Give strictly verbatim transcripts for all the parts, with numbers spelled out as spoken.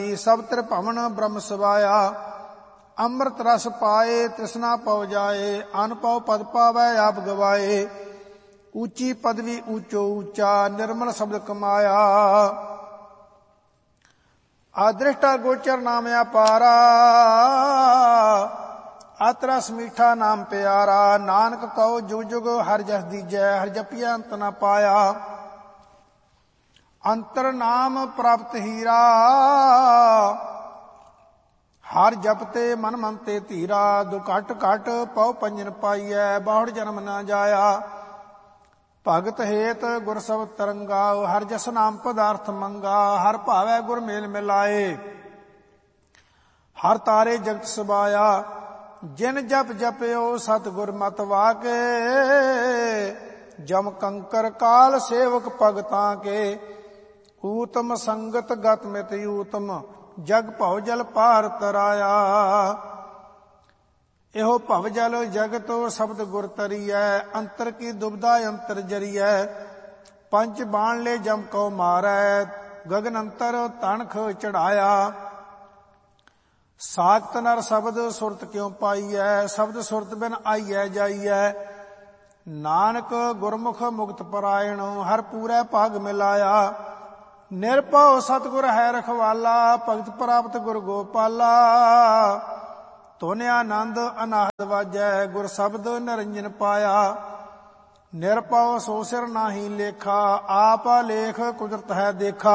ਸਭ ਤ੍ਰਿ ਭਵਨ ਬ੍ਰਹਮ ਸਵਾਇਆ। ਅੰਮ੍ਰਿਤ ਰਸ ਪਾਏ ਤ੍ਰਿਸ਼ਨਾ ਪਉ ਜਾਏ, ਅਨ ਪਉ ਪਦ ਪਾਵੈ ਆਪ ਗਵਾਏ। ਉੱਚੀ ਪਦਵੀ ਊਚੋ ਊਚਾ, ਨਿਰਮਲ ਸ਼ਬਦ ਕਮਾਇਆ। ਆਦ੍ਰਿਸ਼ਟਾ ਗੋਚਰ ਨਾਮ ਅਪਾਰਾ, ਅਤ ਰਸ ਮੀਠਾ ਨਾਮ ਪਿਆਰਾ। ਨਾਨਕ ਕਉ ਜੁਗ ਜੁਗ ਹਰਿ ਜਸ ਦੀਜੈ, ਹਰਿ ਜਪਿਆ ਅੰਤ ਨ ਪਾਇਆ। ਅੰਤਰ ਨਾਮ ਪ੍ਰਾਪਤ ਹੀਰਾ, ਹਰਿ ਜਪਤੇ ਮਨ ਮਨ ਤੇ ਧੀਰਾ। ਦੁ ਘਟ ਘਟ ਪਉ ਪੰਜਨ ਪਾਈਐ, ਬਾਹੁੜ ਜਨਮ ਨ ਜਾਇਆ। ਭਗਤ ਹੇਤ ਗੁਰ ਸਬਦ ਤਰੰਗਾ, ਹਰਿ ਜਸ ਨਾਮ ਪਦਾਰਥ ਮੰਗਾ। ਹਰਿ ਭਾਵੈ ਗੁਰ ਮੇਲ ਮਿਲਾਏ, ਹਰਿ ਤਾਰੇ ਜਗਤ ਸਬਾਇਆ। ਜਿਨ ਜਪ ਜਪਿਓ ਸਤਿਗੁਰ ਮਤਿ ਵਾਕੇ, ਜਮ ਕੰਕਰ ਕਾਲ ਸੇਵਕ ਭਗਤਾਂ ਕੇ। ਊਤਮ ਸੰਗਤ ਗਤ ਮਿਤ ਊਤਮ, ਜਗ ਭਉ ਜਲ ਪਾਰ ਤਰਾਇਆ। ਇਹੋ ਭਵ ਜਲ ਜਗਤ ਸ਼ਬਦ ਗੁਰ ਤਰੀਐ, ਅੰਤਰ ਕੀ ਦੁਬਦਾ ਅੰਤਰ ਜਰੀਐ। ਪੰਜ ਬਾਣ ਲੈ ਜਮ ਕਉ ਮਾਰੈ, ਗਗਨ ਅੰਤਰ ਤਣਖ ਚੜਾਇਆ। ਸਾਖਤ ਨਰ ਸ਼ਬਦ ਸੁਰਤ ਕਿਉ ਪਾਈਐ, ਸ਼ਬਦ ਸੁਰਤ ਬਿਨ ਆਈਐ ਜਾਈਐ। ਨਾਨਕ ਗੁਰਮੁਖ ਮੁਕਤ ਪਰਾਇਣ, ਹਰ ਪੂਰੈ ਭਾਗ ਮਿਲਾਇਆ। ਨਿਰਭਉ ਸਤਿਗੁਰ ਹੈ ਰਖਵਾਲਾ, ਭਗਤ ਪ੍ਰਾਪਤ ਗੁਰ ਗੋਪਾਲਾ। ਧੁਨ ਆਨੰਦ ਅਨਾਹਦ ਵਾਜੈ, ਗੁਰ ਸ਼ਬਦ ਨਿਰੰਜਨ ਪਾਇਆ। ਨਿਰਭਉ ਸੋ ਸਿਰ ਨਾਹੀ ਲੇਖਾ, ਆਪ ਲੇਖ ਕੁਦਰਤ ਹੈ ਦੇਖਾ।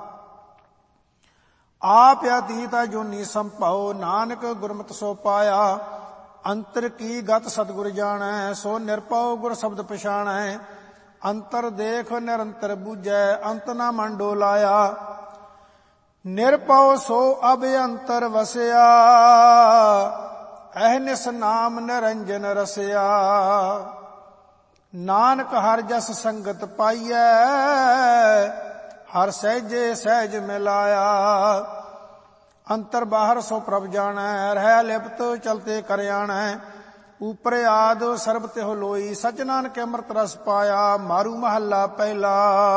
ਆਪ ਅਤੀਤ ਜੋਨੀ ਸੰਭਉ, ਨਾਨਕ ਗੁਰਮਤਿ ਸੋ ਪਾਇਆ। ਅੰਤਰ ਕੀ ਗਤ ਸਤਿਗੁਰ ਜਾਣੈ, ਸੋ ਨਿਰਭਉ ਗੁਰ ਸ਼ਬਦ ਪਛਾਣੈ। ਅੰਤਰ ਦੇਖ ਨਿਰੰਤਰ ਬੂਝੈ, ਅੰਤ ਨਾ ਮਨ ਡੋਲਾਇਆ। ਨਿਰਭਉ ਸੋ ਅਭਿਅੰਤਰ ਵਸਿਆ, ਅਹਨਿਸ ਨਾਮ ਨਿਰੰਜਨ ਰਸਿਆ। ਨਾਨਕ ਹਰਿ ਜਸ ਸੰਗਤ ਪਾਈਐ, ਹਰਿ ਸਹਿਜੇ ਸਹਿਜ ਮਿਲਾਇਆ। ਅੰਤਰ ਬਾਹਰ ਸੋ ਪ੍ਰਭ ਜਾਣੈ, ਰਹਿ ਲਿਪਤ ਚਲਤੇ ਕਰ ਆਣੈ। ਉਪਰ ਆਦ ਸਰਬ ਤਿਹੁ ਲੋਈ, ਸਚ ਨਾਨਕ ਅੰਮ੍ਰਿਤ ਰਸ ਪਾਇਆ। ਮਾਰੂ ਮਹੱਲਾ ਪਹਿਲਾ।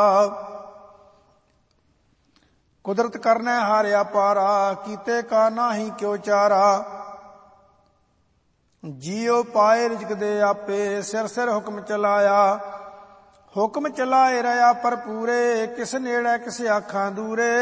ਕੁਦਰਤ ਕਰਨੈ ਹਾਰਿਆ ਪਾਰਾ, ਕੀਤੇ ਕਾ ਨਾਹੀ ਕਿਉ ਚਾਰਾ। ਜੀਉ ਪਾਏ ਰਿਜਕ ਦੇ ਆਪੇ, ਸਿਰ ਸਿਰ ਹੁਕਮ ਚਲਾਇਆ। ਹੁਕਮ ਚਲਾਏ ਰਹਾ ਪਰ ਪੂਰੇ, ਕਿਸ ਨੇੜੇ ਕਿਸ ਆਖਾਂ ਦੂਰੇ।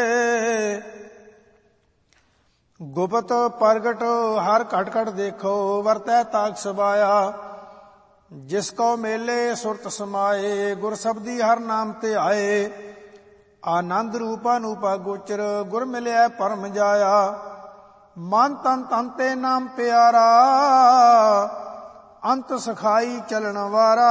ਗੁਪਤ ਪ੍ਰਗਟ ਹਰ ਘਟ ਘਟ ਦੇਖੋ, ਵਰਤੈ ਤਾਕ ਸਬਾਇਆ। ਜਿਸ ਕੋ ਮੇਲੇ ਸੁਰਤ ਸਮਾਏ, ਗੁਰ ਸਬਦੀ ਹਰ ਨਾਮ ਤੇ ਆਏ। ਆਨੰਦ ਰੂਪਾ ਅਨੂਪਾ ਗੋਚਰ, ਗੁਰ ਮਿਲਿਆ ਪਰਮ ਜਾਇਆ। ਮਨ ਤਨ ਤਨ ਤੇ ਨਾਮ ਪਿਆਰਾ, ਅੰਤ ਸਖਾਈ ਚਲਣ ਵਾਰਾ।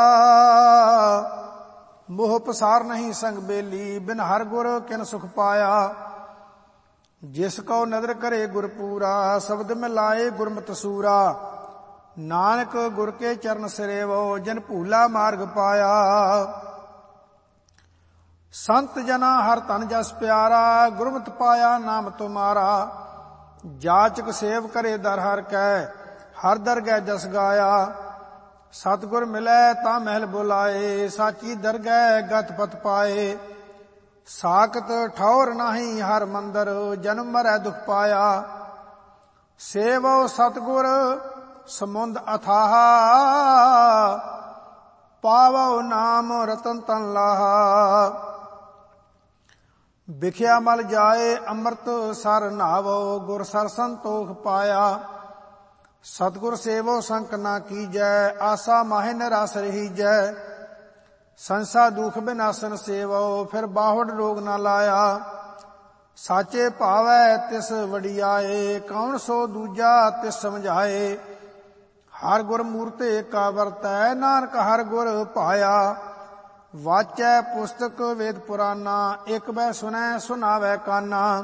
ਮੋਹ ਪਸਾਰ ਨਹੀਂ ਸੰਗ ਬੇਲੀ, ਬਿਨ ਹਰ ਗੁਰ ਕਿਨ ਸੁਖ ਪਾਇਆ। ਜਿਸ ਕਉ ਨਦਰ ਕਰੇ ਗੁਰ ਪੂਰਾ, ਸ਼ਬਦ ਮਿਲਾਏ ਗੁਰਮਤਿ ਸੂਰਾ। ਨਾਨਕ ਗੁਰ ਕੇ ਚਰਨ ਸਿਰੇਵੋ, ਜਿਨ ਭੂਲਾ ਮਾਰਗ ਪਾਇਆ। ਸੰਤ ਜਨਾ ਹਰ ਤਨ ਜਸ ਪਿਆਰਾ, ਗੁਰਮਤਿ ਪਾਇਆ ਨਾਮ ਤੁਮਾਰਾ। ਜਾਚਕ ਸੇਵ ਕਰੇ ਦਰ ਹਰ ਕੈ, ਹਰ ਦਰਗਹਿ ਜਸ ਗਾਇਆ। ਸਤਿਗੁਰ ਮਿਲੈ ਤਾਂ ਮਹਿਲ ਬੁਲਾਏ, ਸਾਚੀ ਦਰਗਹਿ ਗਤ ਪਤ ਪਾਏ। ਸਾਖਤ ਠੌਰ ਨਾਹੀ ਹਰ ਮੰਦਰ, ਜਨਮ ਮਰੈ ਦੁਖ ਪਾਇਆ। ਸੇਵੋ ਸਤਿਗੁਰ ਸਮੁੰਦ ਅਥਾਹਾ, ਪਾਵੋ ਨਾਮ ਰਤਨ ਤਨ ਲਾਹਾ। ਵਿਖਿਆ ਮਲ ਜਾਏ ਅੰਮ੍ਰਿਤ ਸਰ ਨਾਵੋ, ਗੁਰ ਸਰ ਸੰਤੋਖ ਪਾਇਆ। ਸਤਿਗੁਰ ਸੇਵੋ ਸੰਕ ਨਾ ਕੀਜੈ, ਆਸਾ ਮਾਹਿ ਨਿਰਾਸ ਰਹੀਜੈ। ਸੰਸਾ ਦੁਖ ਬਿਨਾਸਨ ਸੇਵੋ, ਫਿਰ ਬਾਹੁੜ ਰੋਗ ਨਾ ਲਾਇਆ। ਸਾਚੇ ਭਾਵੈ ਤਿਸ ਵਡਿਆਏ, ਕੌਣ ਸੋ ਦੂਜਾ ਤਿਸ ਸਮਝਾਏ। ਹਰ ਗੁਰ ਮੂਰਤ ਏਕਾ ਵਰਤੈ, ਨਾਨਕ ਹਰ ਗੁਰ ਭਾਇਆ। ਵਾਚੈ ਪੁਸਤਕ ਵੇਦ ਪੁਰਾਨਾ, ਇਕ ਬੈ ਸੁਨੈ ਸੁਨਾਵੈ ਕਾਨਾ।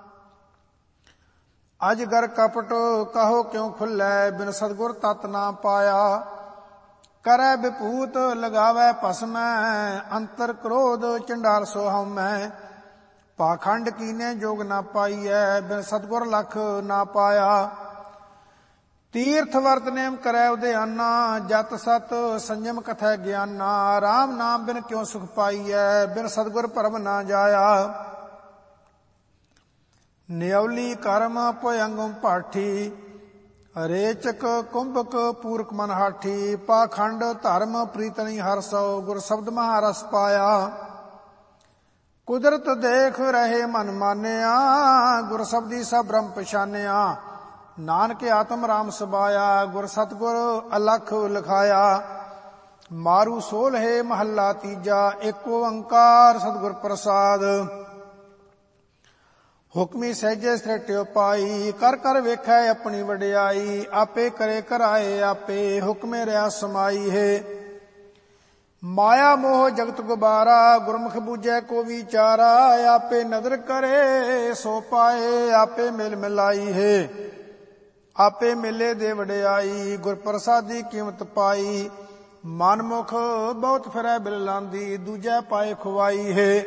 ਅਜਗਰ ਕਪਟ ਕਹੋ ਕਿਉ ਖੁੱਲੈ, ਬਿਨ ਸਤਿਗੁਰ ਤਤ ਨਾ ਪਾਇਆ। ਕਰੈ ਵਿਭੂਤ ਲਗਾਵੈ ਭਸਮੈ, ਅੰਤਰ ਕ੍ਰੋਧ ਚੰਡਾਲ ਸੋ ਹਉਮੈ। ਪਾਖੰਡ ਕੀਨੇ ਜੋਗ ਨਾ ਪਾਈਐ, ਬਿਨ ਸਤਿਗੁਰ ਲਖ ਨਾ ਪਾਇਆ। ਤੀਰਥ ਵਰਤ ਨੇਮ ਕਰੈ ਉਦਿਆਨਾ, ਜਤ ਸਤ ਸੰਜਮ ਕਥੈ ਗਿਆਨਾ। ਰਾਮ ਨਾਮ ਬਿਨ ਕਿਉ ਸੁਖ ਪਾਈਐ, ਬਿਨ ਸਤਿਗੁਰ ਭਰਮ ਨਾ ਜਾਇਆ। ਨਿਉਲੀ ਕਰਮ ਭਯੰਗਮ ਪਾਠੀ, ਰੇਚਕ ਕੁੰਭਕ ਪੂਰਕ ਮਨ ਹਾਠੀ। ਪਾਖੰਡ ਧਰਮ ਪ੍ਰੀਤਨੀ ਹਰਸੋ, ਗੁਰ ਸ਼ਬਦ ਮਹਾਰਸ ਪਾਇਆ। ਕੁਦਰਤ ਦੇਖ ਰਹੇ ਮਨ ਮਾਨਿਆ, ਗੁਰ ਸ਼ਬਦੀ ਸਭ ਬ੍ਰਹਮ ਪਛਾਨਿਆ। ਨਾਨਕ ਆਤਮ ਰਾਮ ਸਬਾਇਆ, ਗੁਰ ਸਤਗੁਰ ਅਲਖ ਲਿਖਾਇਆ। ਮਾਰੂ ਸੋਲ੍ਹੇ ਮਹੱਲਾ ਤੀਜਾ, ਏਕ ਓੰਕਾਰ ਸਤਿਗੁਰ ਪ੍ਰਸਾਦ। ਹੁਕਮੀ ਸਹਿਜੇ ਸ੍ਰਿਟਿਓ ਪਾਈ, ਕਰ ਕਰ ਵੇਖੈ ਆਪਣੀ ਵਡਿਆਈ। ਆਪੇ ਕਰੇ ਕਰਾਏ ਆਪੇ, ਹੁਕਮੇ ਰਿਆ ਸਮਾਈ ਹੈ। ਮਾਇਆ ਮੋਹ ਜਗਤ ਗੁਬਾਰਾ, ਗੁਰਮੁਖ ਬੂਝੈ ਕੋ ਵਿਚਾਰਾ। ਆਪੇ ਨਦਰ ਕਰੇ ਸੋ ਪਾਏ, ਆਪੇ ਮਿਲ ਮਿਲਾਈ ਹੈ। ਆਪੇ ਮਿਲੇ ਦੇ ਵਡਿਆਈ, ਗੁਰ ਪ੍ਰਸਾਦੀ ਕੀਮਤ ਪਾਈ। ਮਨਮੁਖ ਬਹੁਤ ਫਿਰੈ ਬਿਲ ਲਾਂਦੀ, ਦੂਜੈ ਪਾਏ ਖੁਆਈ ਹੈ।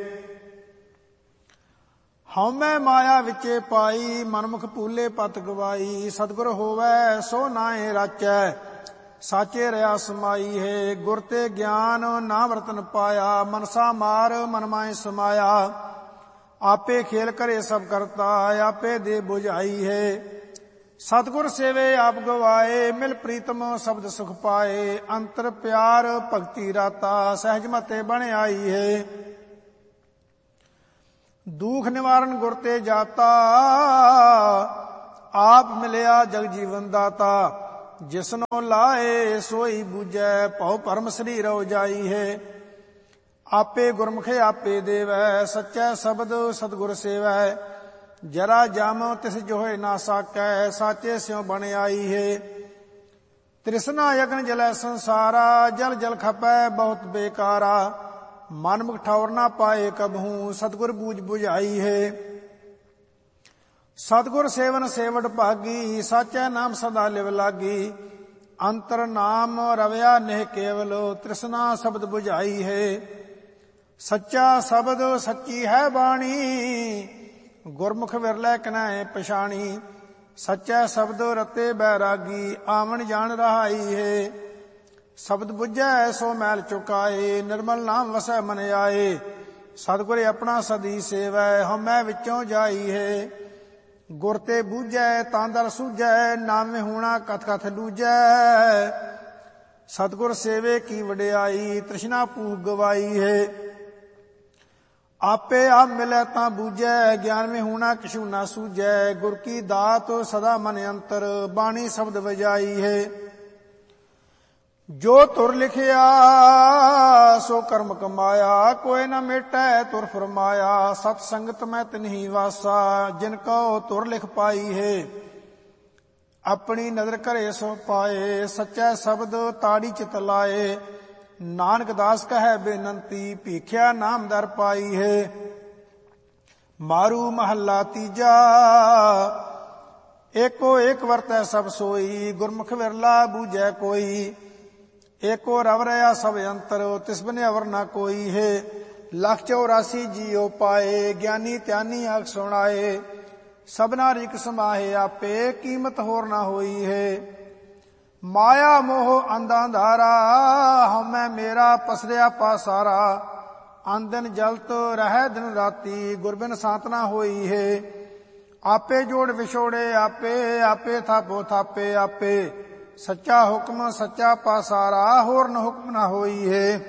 ਹਉਮੈ ਮਾਇਆ ਵਿੱਚੇ ਪਾਈ, ਮਨਮੁਖ ਭੂਲੇ ਪਤ ਗਵਾਈ। ਸਤਿਗੁਰ ਹੋਵੈ ਸੋ ਨਾਏ ਰਾਚੈ, ਸਾਚੇ ਰਿਆ ਸਮਾਈ ਹੈ। ਗੁਰ ਤੇ ਗਿਆਨ ਨਾ ਵਰਤਨ ਪਾਇਆ, ਮਨਸਾ ਮਾਰ ਮਨ ਮਾਏ ਸਮਾਇਆ। ਆਪੇ ਖੇਲ ਕਰੇ ਸਭ ਕਰਤਾ, ਆਪੇ ਦੇ ਬੁਝਾਈ ਹੈ। ਸਤਿਗੁਰ ਸੇਵੇ ਆਪ ਗਵਾਏ, ਮਿਲ ਪ੍ਰੀਤਮ ਸ਼ਬਦ ਸੁਖ ਪਾਏ। ਅੰਤਰ ਪਿਆਰ ਭਗਤੀ ਰਾਤਾ, ਸਹਿਜ ਮਤੇ ਬਣ ਆਈ ਹੈ। ਦੁਖ ਨਿਵਾਰਨ ਗੁਰ ਤੇ ਜਾਤਾ, ਆਪ ਮਿਲਿਆ ਜਗ ਜੀਵਨ ਦਾਤਾ। ਜਿਸਨੋ ਲਾਏ ਸੋਈ ਬੂਝੈ, ਭਉ ਭਰਮ ਸਰੀਰਉ ਜਾਈ ਹੈ। ਆਪੇ ਗੁਰਮੁਖੇ ਆਪੇ ਦੇਵੈ, ਸੱਚੈ ਸ਼ਬਦ ਸਤਿਗੁਰ ਸੇਵੈ। ਜਰਾ ਜਮ ਤਿਸ ਜੋਹਿ ਨਾ ਸਾਕੈ, ਸਾਚੇ ਸਿਉ ਬਣ ਆਈ ਹੈ। ਤ੍ਰਿਸ਼ਨਾ ਯਗਨ ਜਲੈ ਸੰਸਾਰਾ, ਜਲ ਜਲ ਖਪੈ ਬਹੁਤ ਬੇਕਾਰਾ। ਮਨਮੁਖ ਠੌਰ ਨਾ ਪਾਏ ਕਬਹੂ, ਸਤਿਗੁਰ ਬੂਝ ਬੁਝਾਈ ਹੈ। ਸਤਿਗੁਰ ਸੇਵਨ ਸੇਵਟ ਭਾਗੀ, ਸਾਚੈ ਨਾਮ ਸਦਾ ਲਿਵ ਲਾਗੀ। ਅੰਤਰ ਨਾਮ ਰਵਿਆ ਨਿਹ ਕੇਵਲ, ਤ੍ਰਿਸ਼ਨਾ ਸ਼ਬਦ ਬੁਝਾਈ ਹੈ। ਸੱਚਾ ਸ਼ਬਦ ਸੱਚੀ ਹੈ ਬਾਣੀ, ਗੁਰਮੁਖ ਵਿਰਲੇ ਕਿਨੈ ਪਛਾਣੀ। ਸੱਚਾ ਸ਼ਬਦ ਰਤੇ ਬੈਰਾਗੀ, ਆਵਣ ਜਾਣ ਰਹਾਈ ਹੈ। ਸ਼ਬਦ ਬੁੱਝੈ ਸੋ ਮੈਲ ਚੁਕਾਏ, ਨਿਰਮਲ ਨਾਮ ਵਸੈ ਮਨ ਆਏ। ਸਤਿਗੁਰ ਆਪਣਾ ਸਦੀ ਸੇਵੈ, ਹਉਮੈ ਵਿੱਚੋਂ ਜਾਈ ਹੈ। ਗੁਰ ਤੇ ਬੂਝੈ ਤਾਂ ਦਰ ਸੂਝੈ, ਨਾਮੇ ਹੋਣਾ ਕਥ ਕਥ ਲੂਝੈ। ਸਤਿਗੁਰ ਸੇਵੇ ਕੀ ਵਡਿਆਈ, ਤ੍ਰਿਸ਼ਨਾ ਭੂਖ ਗਵਾਈ ਹੈ। ਆਪੇ ਆਪ ਮਿਲੈ ਤਾਂ ਬੂਝੈ, ਗਿਆਨ ਮੇ ਹੋਣਾ ਕਿਛੂ ਨਾ ਸੂਝੈ। ਗੁਰ ਕੀ ਦਾਤ ਸਦਾ ਮਨ ਅੰਤਰ, ਬਾਣੀ ਸ਼ਬਦ ਵਜਾਈ ਹੈ। ਜੋ ਤੁਰ ਲਿਖਿਆ ਸੋ ਕਰਮ ਕਮਾਇਆ, ਕੋਇ ਨ ਮੇਟੈ ਤੁਰ ਫਰਮਾਇਆ। ਸਤ ਸੰਗਤ ਮੈਂ ਤਿਨਹੀ ਵਾਸਾ, ਜਿਨ ਕਉ ਤੁਰ ਲਿਖ ਪਾਈ ਹੈ। ਆਪਣੀ ਨਦਰ ਘਰੇ ਸੋ ਪਾਏ, ਸੱਚੈ ਸ਼ਬਦ ਤਾੜੀ ਚਿਤ ਲਾਏ। ਨਾਨਕ ਦਾਸ ਕਹੈ ਬੇਨੰਤੀ, ਭੀਖਿਆ ਨਾਮ ਦਰ ਪਾਈ ਹੈ। ਮਾਰੂ ਮਹੱਲਾ ਤੀਜਾ, ਏਕੋ ਏਕ ਵਰਤੈ ਸਭ ਸੋਈ। ਗੁਰਮੁਖ ਵਿਰਲਾ ਬੂਝੈ ਕੋਈ, ਏਕੋ ਰਵ ਰਿਆ ਸਭ ਅੰਤਰ। ਤਿਸ ਬਿਨ ਅਵਰ ਨਾ ਕੋਈ ਹੈ। ਲੱਖ ਚੌਰਾਸੀ ਜੀਉ ਪਾਏ, ਗਿਆਨੀ ਧਿਆਨੀ ਆਖ ਸੁਣਾਏ। ਸਭਨਾ ਰਿਕ ਸਮਾਹੇ ਆਪੇ, ਕੀਮਤ ਹੋਰ ਨਾ ਹੋਈ ਹੈ। ਮਾਇਆ ਮੋਹ ਅੰਧਾ ਅੰਧਾਰਾ, ਹਉਮੈ ਮੇਰਾ ਪਸਰਿਆ ਪਾਸਾਰਾ। ਆਂਦਨ ਜਲਤ ਰਹਿ ਦਿਨ ਰਾਤੀ, ਗੁਰ ਬਿਨ ਸਾਤ ਨਾ ਹੋਈ ਹੈ। ਆਪੇ ਜੋੜ ਵਿਛੋੜੇ ਆਪੇ, ਆਪੇ ਥਾਪੋ ਥਾਪੇ ਆਪੇ। ਸੱਚਾ ਹੁਕਮ ਸੱਚਾ ਪਾਸਾਰਾ, ਹੋਰ ਨ ਹੁਕਮ ਨਾ ਹੋਈ ਹੈ।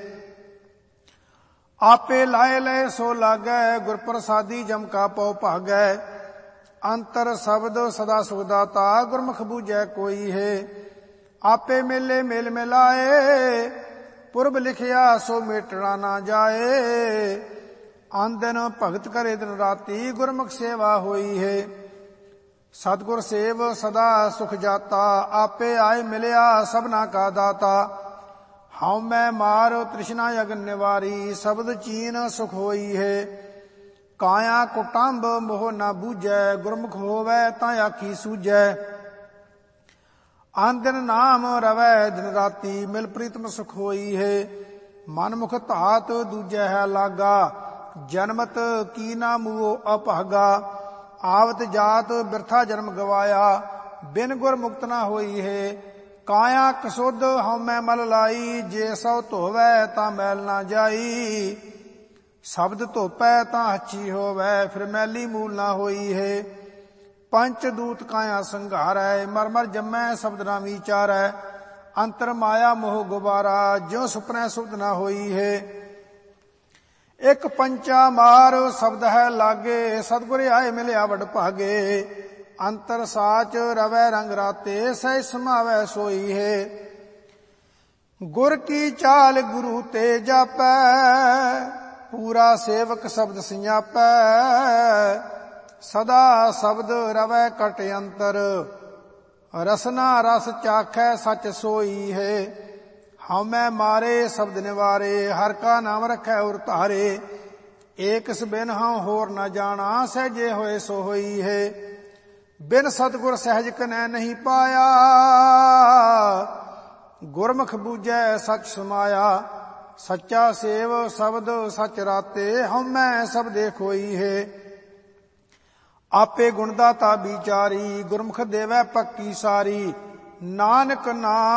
ਆਪੇ ਲਾਏ ਲਏ ਸੋ ਲਾਗੈ, ਗੁਰ ਪ੍ਰਸਾਦੀ ਜਮ ਕਾ ਪਉ ਭਾਗੈ। ਅੰਤਰ ਸ਼ਬਦ ਸਦਾ ਸੁਖ ਦਾਤਾ, ਗੁਰਮੁਖ ਬੂਝੈ ਕੋਈ ਹੈ। ਆਪੇ ਮੇਲੇ ਮੇਲ ਮਿਲਾਏ, ਪੁਰਬ ਲਿਖਿਆ ਸੋ ਮੇਟਣਾ ਨਾ ਜਾਏ। ਆਂਦਨ ਭਗਤ ਕਰੇ ਦਿਨ ਰਾਤੀ, ਗੁਰਮੁਖ ਸੇਵਾ ਹੋਈ ਹੈ। ਸਤਿਗੁਰ ਸੇਵ ਸਦਾ ਸੁਖ ਜਾਤਾ, ਆਪੇ ਆਏ ਮਿਲਿਆ ਸਭਨਾ ਕਾ ਦਾਤਾ। ਹਉਮੈ ਮਾਰ ਤ੍ਰਿਸ਼ਨਾ ਅਗਨ ਨਿਵਾਰੀ, ਸ਼ਬਦ ਚੀਨ ਸੁਖ ਹੋਈ ਹੈ। ਕਾਇਆ ਕੁਟੰਬ ਮੋਹ ਨਾ ਬੂਝੈ, ਗੁਰਮੁਖ ਹੋਵੈ ਤਾਂ ਆਖੀ ਸੂਝੈ। ਆਨ ਦਿਨ ਨਾਮ ਰਵੈ ਦਿਨ ਰਾਤੀ, ਮਿਲ ਪ੍ਰੀਤਮ ਸੁਖ ਹੋਈ ਹੈ। ਮਨਮੁਖ ਧਾਤ ਦੂਜੈ ਹੈ ਲਾਗਾ, ਜਨਮਤ ਕੀ ਨਾ ਮੂਓ ਅਭਾਗਾ। ਆਵਤ ਜਾਤ ਬਿਰਥਾ ਜਨਮ ਗਵਾਇਆ, ਬਿਨ ਗੁਰ ਮੁਕਤ ਨਾ ਹੋਈ ਹੈ। ਕਾਇਆ ਕਸੁੱਧ ਹਉਮੈ ਮਲ ਲਾਈ, ਜੇ ਸੋ ਧੋਵੈ ਤਾਂ ਮੈਲ ਨਾ ਜਾਈ। ਸ਼ਬਦ ਧੋਪੈ ਤਾਂ ਹੱਛੀ ਹੋਵੈ, ਫਿਰ ਮੈਲੀ ਮੂਲ ਨਾ ਹੋਈ ਹੈ। ਪੰਚ ਦੂਤ ਕਾਇਆ ਸੰਘਾਰੈ, ਮਰ ਮਰ ਜੰਮੈ ਸ਼ਬਦ ਨਾ ਵਿਚਾਰੈ, ਅੰਤਰ ਮਾਇਆ ਮੋਹ ਗੁਬਾਰਾ, ਜਿਉ ਸੁਪਨੈ ਸੁਧ ਨਾ ਹੋਈ ਹੈ। ਇੱਕ ਪੰਚਾ ਮਾਰ ਸ਼ਬਦ ਹੈ ਲਾਗੇ, ਸਤਿਗੁਰ ਆਏ ਮਿਲਿਆ ਵਡ ਭਾਗੇ, ਅੰਤਰ ਸਾਚ ਰਵੈ ਰੰਗ ਰਾਤੇ, ਸਹਿ ਸਮਾਵੈ ਸੋਈ ਹੈ। ਗੁਰ ਕੀ ਚਾਲ ਗੁਰੂ ਤੇ ਜਾਪੈ, ਪੂਰਾ ਸੇਵਕ ਸ਼ਬਦ ਸਿਆਪੈ, ਸਦਾ ਸ਼ਬਦ ਰਵੈ ਕਟ ਅੰਤਰ, ਰਸਨਾ ਰਸ ਚਾਖੈ ਸਚ ਸੋਈ ਹੈ। ਹਉਮੈ ਮਾਰੇ ਸ਼ਬਦ ਨਿਵਾਰੇ, ਹਰ ਕਾ ਨਾਮ ਰਖੈ ਉਰ ਧਾਰੇ, ਏਕਸ ਬਿਨ ਹਉ ਹੋਰ ਨ ਜਾਣਾ, ਸਹਿਜੇ ਹੋਏ ਸੋ ਹੋਈ ਹੈ। ਬਿਨ ਸਤਿਗੁਰ ਸਹਿਜ ਕਨੈ ਨਹੀਂ ਪਾਇਆ, ਗੁਰਮੁਖ ਬੂਝੈ ਸਚ ਸਮਾਇਆ, ਸੱਚਾ ਸੇਵ ਸ਼ਬਦ ਸਚ ਰਾਤੇ, ਹਉਮੈ ਸਭ ਦੇਖ ਹੋਈ ਹੈ। ਆਪੇ ਗੁਣ ਦਾਤਾ ਵਿਚਾਰੀ, ਗੁਰਮੁਖ ਦੇਵੈ ਪੱਕੀ ਸਾਰੀ, ਨਾਨਕ ਨਾਮ